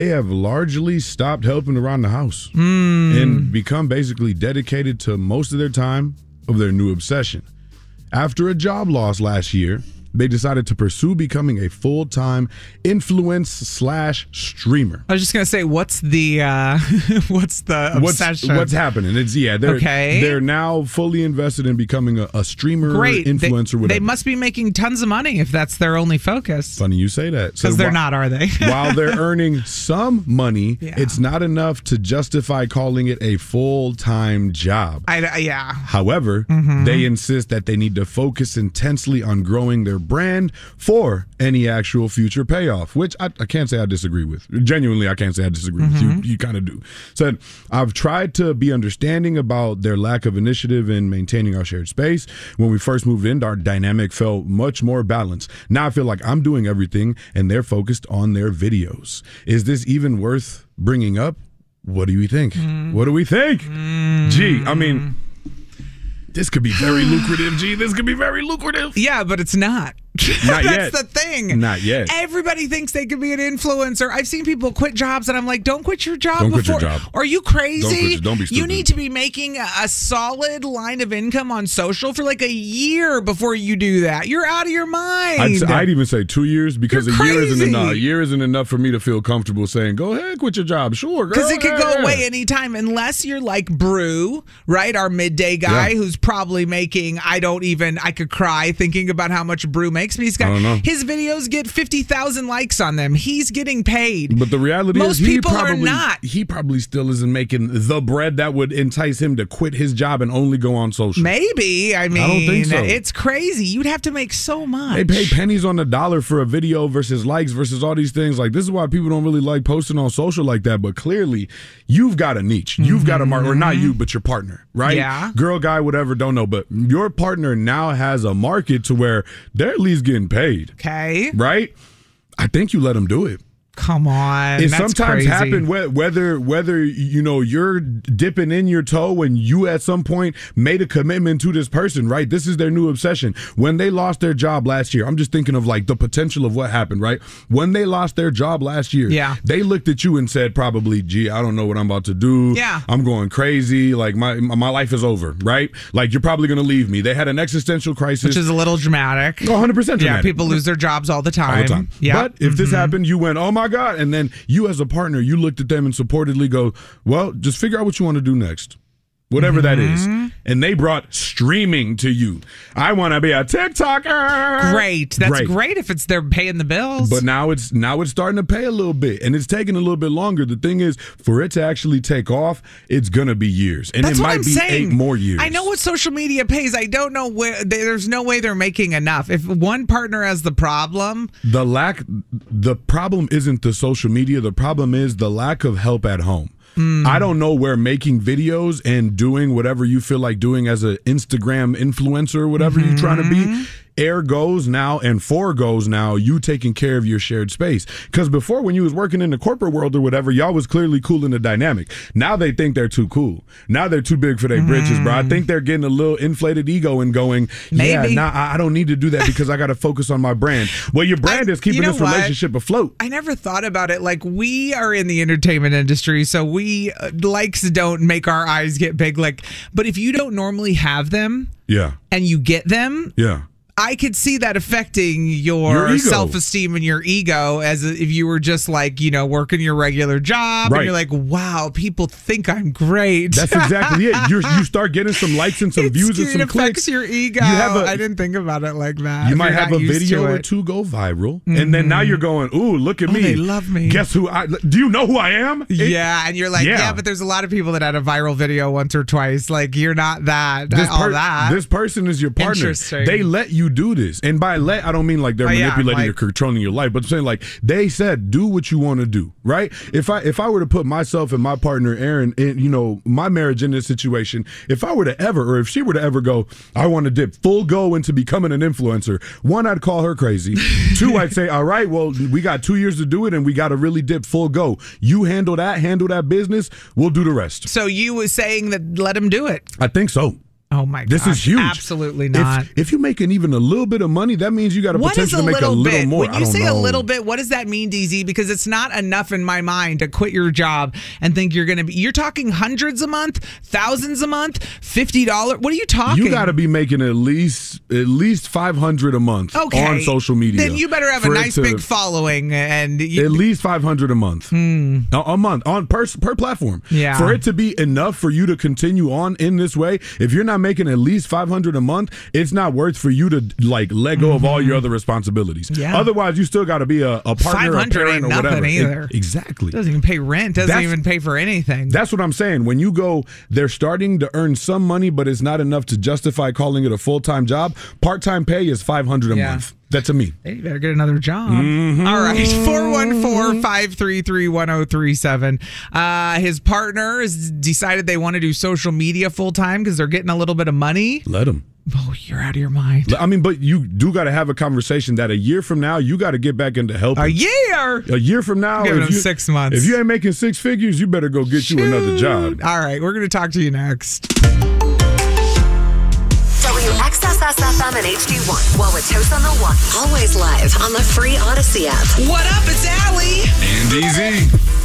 they have largely stopped helping around the house and become basically dedicated to most of their time of their new obsession. After a job loss last year, they decided to pursue becoming a full-time influence/streamer. I was just gonna say, what's the obsession? What's happening? They're now fully invested in becoming a streamer, influencer, whatever. They must be making tons of money if that's their only focus. Funny you say that. Because they're not, are they? While they're earning some money, it's not enough to justify calling it a full-time job. However, they insist that they need to focus intensely on growing their brand for any actual future payoff, which I can't say I disagree with. Genuinely, I can't say I disagree with you. You kind of do. Said, I've tried to be understanding about their lack of initiative in maintaining our shared space. When we first moved in, our dynamic felt much more balanced. Now I feel like I'm doing everything and they're focused on their videos. Is this even worth bringing up? What do you think? What do we think? Gee, I mean, this could be very lucrative, G. This could be very lucrative. Yeah, but it's not. Not That's yet. the thing. Not yet. Everybody thinks they could be an influencer. I've seen people quit jobs, and I'm like, don't quit your job Don't before. quit your job. Are you crazy? Don't be stupid. You need to be making a solid line of income on social for like a year before you do that. You're out of your mind. I'd even say 2 years because You're a year isn't crazy. enough. A year isn't enough for me to feel comfortable saying, go ahead, quit your job. Sure, girl. Because it could go away anytime unless you're like Brew, right? Our midday guy who's probably making, I could cry thinking about how much Brew makes. But I don't know. His videos get 50,000 likes on them. He's getting paid. But the reality Most is people are not. He probably still isn't making the bread that would entice him to quit his job and only go on social. Maybe. I mean, don't think so. It's crazy. You'd have to make so much. They pay pennies on the dollar for a video versus likes versus all these things. Like, this is why people don't really like posting on social like that. But clearly, you've got a niche. You've got a market. Or not you, but your partner, right? Yeah. Girl, guy, whatever, don't know. But your partner now has a market to where they're at least getting paid. Okay. Right? I think you let them do it. Come on. It That's sometimes crazy. happen whether you're dipping in your toe and you at some point made a commitment to this person, right? This is their new obsession. When they lost their job last year, I'm just thinking of like the potential of what happened, right? When they lost their job last year, they looked at you and said probably, gee, I don't know what I'm about to do. Yeah. I'm going crazy. Like my life is over, right? Like you're probably going to leave me. They had an existential crisis. Which is a little dramatic. 100% dramatic. Yeah, people lose their jobs all the time. All the time. Yeah. But if this happened, you went, oh my God. And then you as a partner, you looked at them and supportedly go, well, just figure out what you want to do next. Whatever that is. And they brought streaming to you. I want to be a TikToker. Great. That's great if they're paying the bills. But now it's starting to pay a little bit. And it's taking a little bit longer. The thing is, for it to actually take off, it's going to be years. And That's it what might I'm be saying. 8 more years. I know what social media pays. I don't know where. There's no way they're making enough. If one partner has the problem. The problem isn't the social media. The problem is the lack of help at home. I don't know where making videos and doing whatever you feel like doing as an Instagram influencer or whatever you're trying to be, air goes now and goes now, you taking care of your shared space. Because before, when you was working in the corporate world or whatever, y'all was clearly cool in the dynamic. Now they think they're too cool. Now they're too big for their britches, bro. I think they're getting a little inflated ego and going, I don't need to do that because I got to focus on my brand. Well, your brand is keeping this relationship afloat. I never thought about it. Like, we are in the entertainment industry, so we likes don't make our eyes get big. Like, but if you don't normally have them, and you get them, I could see that affecting your self-esteem and your ego as if you were just like, working your regular job and you're like, wow, people think I'm great. That's exactly it. You start getting some likes and some views and some clicks. It affects your ego. I didn't think about it like that. You might have a video or two go viral, and then now you're going, ooh, look at me. They love me. Guess who do you know who I am? And you're like, but there's a lot of people that had a viral video once or twice. Like, you're not that. This person is your partner. Interesting. They let you do this. And by let, I don't mean like they're manipulating or controlling your life, but I'm saying like they said, do what you want to do, right? If I were to put myself and my partner Aaron in, my marriage in this situation, if I were to ever, or if she were to ever go, I want to dip full go into becoming an influencer, 1, I'd call her crazy. 2, I'd say, all right, well, we got 2 years to do it and we got to really dip full go. You handle that business, we'll do the rest. So you was saying that let him do it. I think so. Oh my god. This is huge. Absolutely not. If you're making even a little bit of money, that means you got to potentially make a little more. When you say a little bit, what does that mean, DZ? Because it's not enough in my mind to quit your job and think you're talking hundreds a month, thousands a month, $50. What are you talking? You got to be making at least $500 a month on social media. Then you better have a nice big following and at least $500 a month. A month on per platform. Yeah. For it to be enough for you to continue on in this way, if you're not making at least $500 a month, it's not worth for you to let go of all your other responsibilities. Yeah. Otherwise, you still got to be a partner, a parent, or whatever. Either. Exactly. Doesn't even pay rent. Doesn't even pay for anything. That's what I'm saying. When you go, they're starting to earn some money, but it's not enough to justify calling it a full-time job. Part-time pay is $500 a month. That's to me. They better get another job. All right. 414-533-1037. His partner has decided they want to do social media full-time because they're getting a little bit of money. Let them. Oh, you're out of your mind. I mean, but you do got to have a conversation that a year from now, you got to get back into helping. A year from now, give them 6 months. If you ain't making six figures, you better go get you another job. All right. We're going to talk to you next. WXSS-FM and HD1. Wauwatosa, Milwaukee. Always live on the free Odyssey app. What up? It's Allie. And DZ.